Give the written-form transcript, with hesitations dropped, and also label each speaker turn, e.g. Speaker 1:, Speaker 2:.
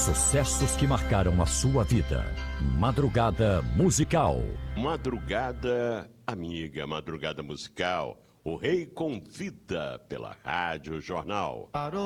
Speaker 1: sucessos que marcaram a sua vida. Madrugada Musical.
Speaker 2: Madrugada amiga, madrugada musical. O Rei convida pela Rádio Jornal.
Speaker 3: Parou.